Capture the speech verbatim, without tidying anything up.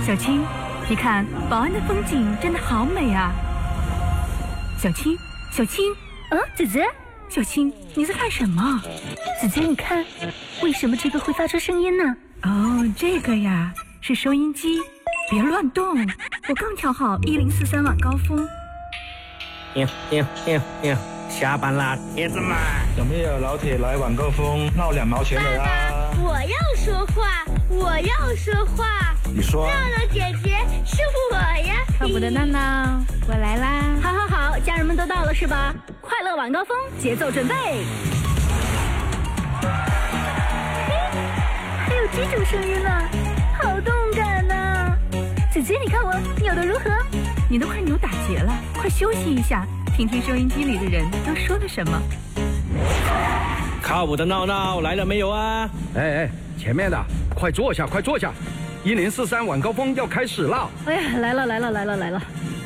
小青，你看宝安的风景真的好美啊！小青，小青， 嗯，姐姐， 小青，你在干什么？ 姐姐，你看，为什么这个会发出声音呢？ 哦，这个呀，是收音机。别乱动，我刚调好一零四三晚高峰。 哟哟哟哟，下班啦，铁子们！ 有没有老铁来晚高峰闹两毛钱的啊？ 我要说话，我要说话。 你说。 闹闹姐姐是我呀！ 靠谱的闹闹，我来啦！ 好好好，家人们都到了是吧？快乐晚高峰，节奏准备。还有这种声音呢，好动感呐！姐姐，你看我扭得如何？ 你都快扭打结了，快休息一下，听听收音机里的人都说了什么。 靠谱的闹闹来了没有啊？ 哎哎，前面的快坐下，快坐下，一零四三晚高峰要开始了。 哎呀，来了来了来了来了！